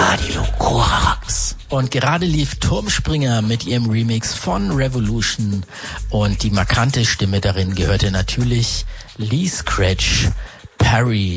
Radio Korax. Und gerade lief Turmspringer mit ihrem Remix von Revolution und die markante Stimme darin gehörte natürlich Lee Scratch Perry.